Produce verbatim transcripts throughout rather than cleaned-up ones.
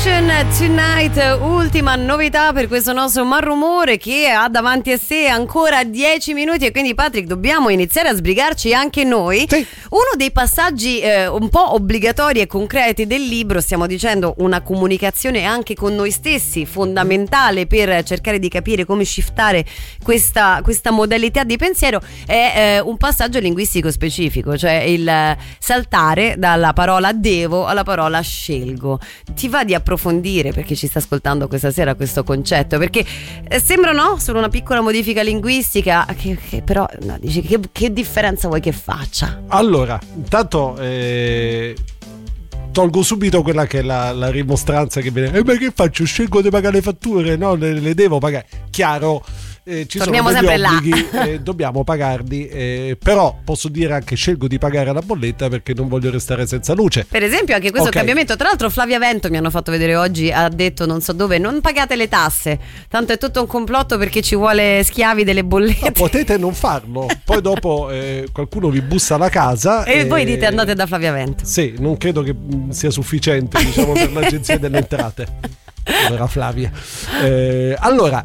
Station Tonight, ultima novità per questo nostro Malrumore che ha davanti a sé ancora dieci minuti, e quindi Patrick dobbiamo iniziare a sbrigarci anche noi. Sì. Uno dei passaggi eh, un po' obbligatori e concreti del libro, stiamo dicendo una comunicazione anche con noi stessi fondamentale per cercare di capire come shiftare questa, questa modalità di pensiero, è eh, un passaggio linguistico specifico, cioè il eh, saltare dalla parola devo alla parola scelgo. Ti va di approfondire, perché ci sta ascoltando questa sera, questo concetto? Perché eh, sembra, no, solo una piccola modifica linguistica che, che però no, dici, che, che differenza vuoi che faccia? Allora, intanto eh, tolgo subito quella che è la, la rimostranza che viene. Eh, ma che faccio? Scelgo di pagare le fatture? No, le, le devo pagare. Chiaro. Eh, ci Torniamo sono degli sempre obblighi, là. eh, dobbiamo pagarli, eh, però posso dire anche scelgo di pagare la bolletta perché non voglio restare senza luce. Per esempio anche questo Okay. cambiamento, tra l'altro Flavia Vento mi hanno fatto vedere oggi, ha detto non so dove, non pagate le tasse, tanto è tutto un complotto perché ci vuole schiavi delle bollette. No, potete non farlo, poi dopo eh, qualcuno vi bussa alla casa e eh, voi dite andate da Flavia Vento. Sì, non credo che mh, sia sufficiente, diciamo, per l'agenzia delle entrate. Era Flavia. Eh, allora,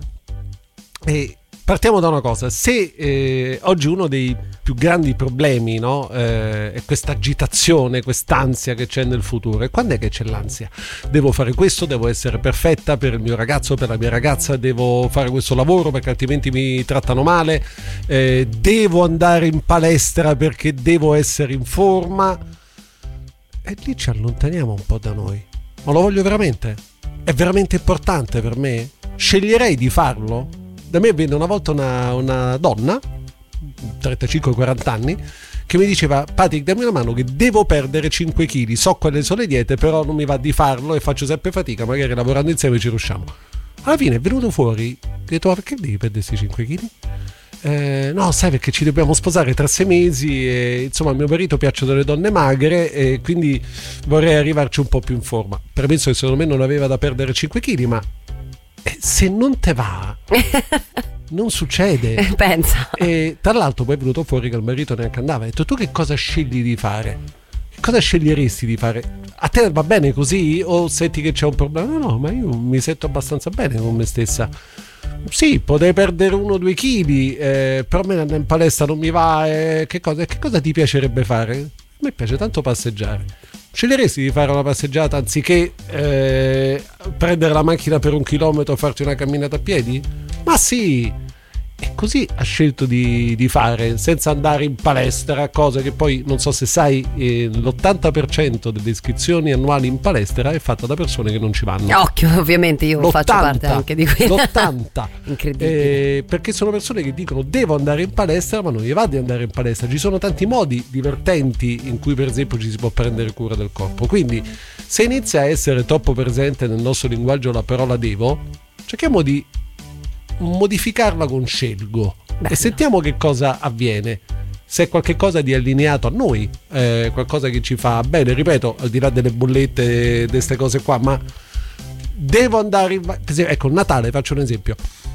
eh, partiamo da una cosa. Se eh, oggi uno dei più grandi problemi, no, eh, è questa agitazione, quest'ansia che c'è nel futuro. E quando è che c'è l'ansia? Devo fare questo, devo essere perfetta per il mio ragazzo, per la mia ragazza, devo fare questo lavoro perché altrimenti mi trattano male, eh, devo andare in palestra perché devo essere in forma. E lì ci allontaniamo un po' da noi. Ma lo voglio veramente? È veramente importante per me? Sceglierei di farlo? Da me venne una volta una, una donna, trentacinque quaranta anni, che mi diceva: Patrick, dammi una mano che devo perdere cinque chili, so quelle sono le diete, però non mi va di farlo e faccio sempre fatica, magari lavorando insieme ci riusciamo. Alla fine è venuto fuori, ho detto: ma perché devi perdere questi cinque chili? Eh, no, sai, perché ci dobbiamo sposare tra sei mesi e insomma a mio marito piacciono le donne magre e quindi vorrei arrivarci un po' più in forma. Premesso che secondo me non aveva da perdere cinque chili, ma eh, se non te va non succede. Pensa. E tra l'altro poi è venuto fuori che il marito neanche andava. Ha detto: tu che cosa scegli di fare? Che cosa sceglieresti di fare? A te va bene così o senti che c'è un problema? No, no, ma io mi sento abbastanza bene con me stessa. Sì, potrei perdere uno o due chili, eh, però a me andare in palestra non mi va. Eh, che, cosa, che cosa ti piacerebbe fare? A me piace tanto passeggiare. Sceglieresti di fare una passeggiata anziché eh, prendere la macchina per un chilometro e farti una camminata a piedi? Ma sì! E così ha scelto di, di fare, senza andare in palestra, cosa che poi non so se sai, eh, l'ottanta per cento delle iscrizioni annuali in palestra è fatta da persone che non ci vanno. Occhio, ovviamente io faccio parte anche di quello. L'ottanta Incredibile. Eh, perché sono persone che dicono devo andare in palestra, ma non gli va di andare in palestra. Ci sono tanti modi divertenti in cui per esempio ci si può prendere cura del corpo. Quindi se inizia a essere troppo presente nel nostro linguaggio la parola devo, cerchiamo di modificarla con scelgo. Bello. E sentiamo che cosa avviene, se è qualcosa di allineato a noi, eh, qualcosa che ci fa bene, ripeto, al di là delle bollette, di queste cose qua. Ma devo andare in, per esempio, ecco, Natale, faccio un esempio,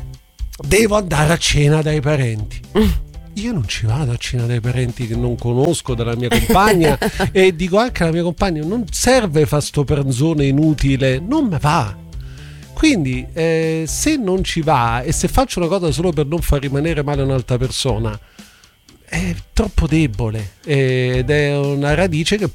devo andare a cena dai parenti. mm. Io non ci vado a cena dai parenti che non conosco, della mia compagna e dico anche alla mia compagna: non serve fa sto pranzone inutile, non mi va. Quindi eh, se non ci va e se faccio una cosa solo per non far rimanere male un'altra persona, è troppo debole ed è una radice che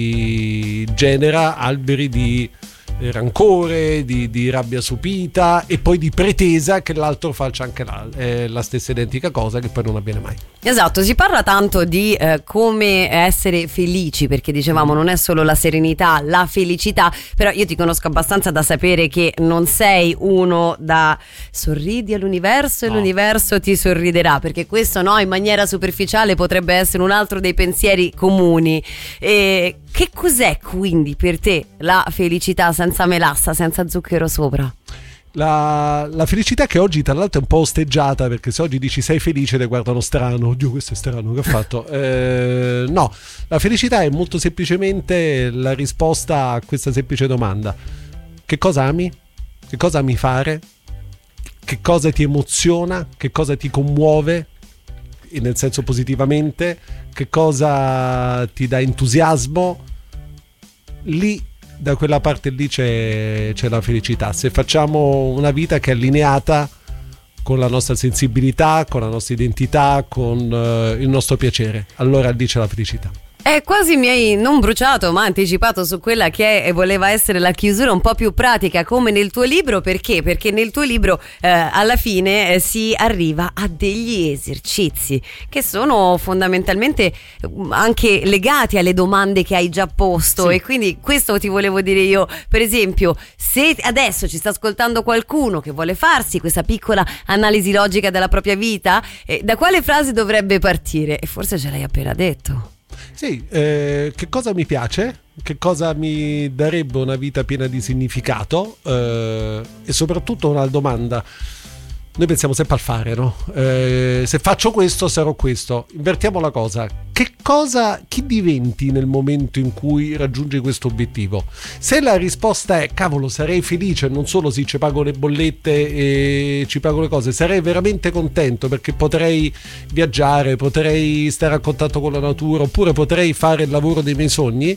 poi genera alberi di rancore, di, di rabbia sopita e poi di pretesa che l'altro faccia anche la, eh, la stessa identica cosa, che poi non avviene mai. Esatto, si parla tanto di eh, come essere felici, perché dicevamo non è solo la serenità, la felicità, però io ti conosco abbastanza da sapere che non sei uno da sorridi all'universo e no. l'universo ti sorriderà, perché questo, no, in maniera superficiale potrebbe essere un altro dei pensieri comuni. E che cos'è quindi per te la felicità senza melassa, senza zucchero sopra? La, la felicità che oggi tra l'altro è un po' osteggiata, perché se oggi dici sei felice ti guardano strano, oddio questo è strano, che ha fatto? eh, no, la felicità è molto semplicemente la risposta a questa semplice domanda: che cosa ami? Che cosa ami fare? Che cosa ti emoziona? Che cosa ti commuove? Nel senso positivamente, che cosa ti dà entusiasmo? Lì da quella parte lì c'è, c'è la felicità. Se facciamo una vita che è allineata con la nostra sensibilità, con la nostra identità, con uh, il nostro piacere, allora lì c'è la felicità. Eh, quasi mi hai non bruciato ma anticipato su quella che è, voleva essere la chiusura un po' più pratica, come nel tuo libro. Perché? Perché nel tuo libro eh, alla fine eh, si arriva a degli esercizi che sono fondamentalmente anche legati alle domande che hai già posto, sì. E quindi questo ti volevo dire io. Per esempio, se adesso ci sta ascoltando qualcuno che vuole farsi questa piccola analisi logica della propria vita, eh, da quale frase dovrebbe partire? E forse ce l'hai appena detto. Sì, eh, che cosa mi piace, che cosa mi darebbe una vita piena di significato, eh, e soprattutto una domanda. Noi pensiamo sempre al fare, no? Eh, se faccio questo sarò questo. Invertiamo la cosa. Che cosa, chi diventi nel momento in cui raggiungi questo obiettivo? Se la risposta è cavolo, sarei felice, non solo se ci pago le bollette e ci pago le cose, sarei veramente contento perché potrei viaggiare, potrei stare a contatto con la natura, oppure potrei fare il lavoro dei miei sogni,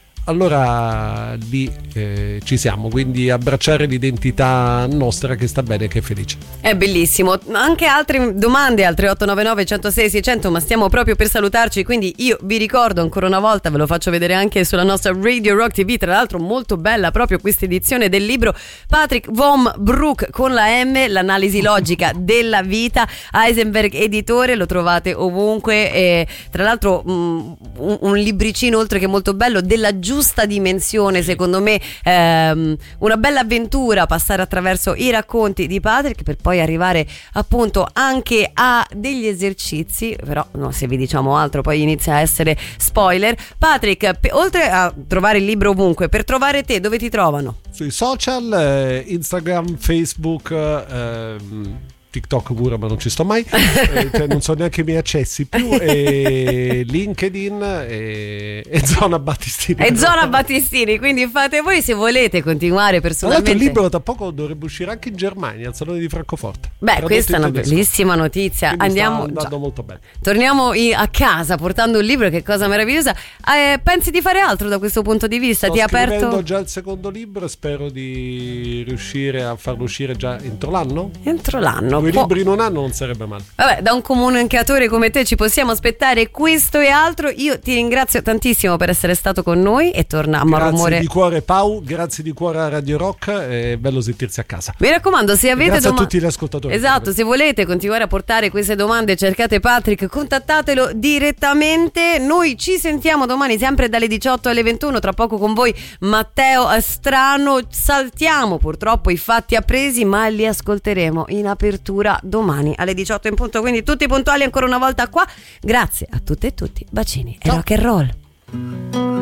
allora lì eh, ci siamo. Quindi abbracciare l'identità nostra che sta bene, che è felice. È bellissimo. Anche altre domande al tre otto nove nove, centosei, seicento, ma stiamo proprio per salutarci, quindi io vi ricordo ancora una volta, ve lo faccio vedere anche sulla nostra Radio Rock T V, tra l'altro molto bella proprio questa edizione del libro Patrick Von Broek con la M, l'analisi logica della vita, Heisenberg editore, lo trovate ovunque, e tra l'altro mh, un, un libricino oltre che molto bello, della giusta giusta dimensione, secondo me, ehm, una bella avventura passare attraverso i racconti di Patrick per poi arrivare appunto anche a degli esercizi, però no, se vi diciamo altro poi inizia a essere spoiler. Patrick, pe- oltre a trovare il libro ovunque, per trovare te dove ti trovano? Sui social, eh, Instagram, Facebook, ehm TikTok pure, ma non ci sto mai, eh, cioè non so neanche i miei accessi più, e LinkedIn e, e Zona Battistini. E Zona Battistini, quindi fate voi se volete continuare personalmente. Tra l'altro il libro tra poco dovrebbe uscire anche in Germania, al Salone di Francoforte. Beh, Tradotto questa è una tedesco. Bellissima notizia. Quindi andiamo sta andando già. Molto bene. Torniamo a casa portando un libro, che cosa meravigliosa. Eh, pensi di fare altro da questo punto di vista? Sto Ti ha scrivendo aperto già il secondo libro, spero di riuscire a farlo uscire già entro l'anno. Entro l'anno. Due libri in un anno non sarebbe male. Vabbè, da un comunicatore come te ci possiamo aspettare questo e altro. Io ti ringrazio tantissimo per essere stato con noi e torniamo a rumore. Grazie di cuore Pau, grazie di cuore a Radio Rock, è bello sentirsi a casa. Mi raccomando, se avete grazie doma- a tutti gli ascoltatori. Esatto, se volete continuare a portare queste domande, cercate Patrick, contattatelo direttamente. Noi ci sentiamo domani sempre dalle diciotto alle ventuno, tra poco con voi Matteo Strano. Saltiamo purtroppo i fatti appresi, ma li ascolteremo in apertura domani alle diciotto in punto, quindi tutti puntuali ancora una volta qua. Grazie a tutte e tutti, bacini. Ciao. E rock and roll.